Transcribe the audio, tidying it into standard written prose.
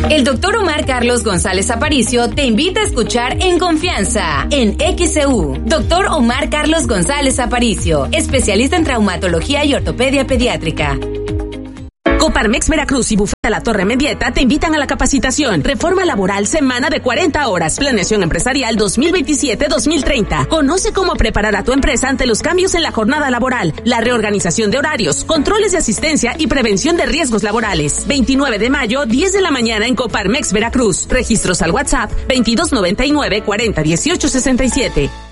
El doctor Omar Carlos González Aparicio te invita a escuchar En Confianza, en XEU. Doctor Omar Carlos González Aparicio, especialista en traumatología y ortopedia pediátrica. Coparmex Veracruz y Bufeta La Torre Mendieta te invitan a la capacitación Reforma Laboral Semana de 40 horas, Planeación Empresarial 2027-2030. Conoce cómo preparar a tu empresa ante los cambios en la jornada laboral, la reorganización de horarios, controles de asistencia y prevención de riesgos laborales. 29 de mayo, 10 de la mañana en Coparmex Veracruz. Registros al WhatsApp 2299 40 18 67.